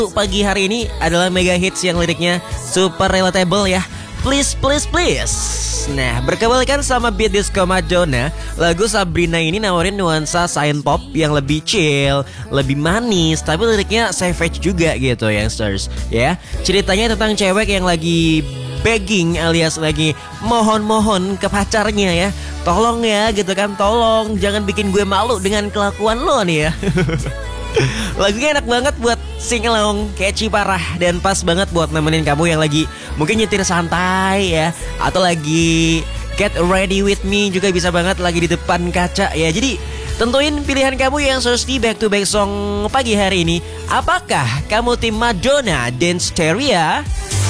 pagi hari ini adalah mega hits yang liriknya super relatable ya. Please, please, please. Nah, berkebalikan sama beat disco Madonna, lagu Sabrina ini nawarin nuansa synth pop yang lebih chill, lebih manis, tapi liriknya savage juga gitu, youngsters. Ya, ceritanya tentang cewek yang lagi begging alias lagi mohon-mohon ke pacarnya ya. Tolong ya gitu kan, tolong jangan bikin gue malu dengan kelakuan lo nih ya. Lagunya enak banget buat sing along, catchy parah, dan pas banget buat nemenin kamu yang lagi mungkin nyetir santai ya, atau lagi get ready with me juga bisa banget lagi di depan kaca ya. Jadi tentuin pilihan kamu yang Thirsty back to back song pagi hari ini. Apakah kamu tim Madonna Dance Hysteria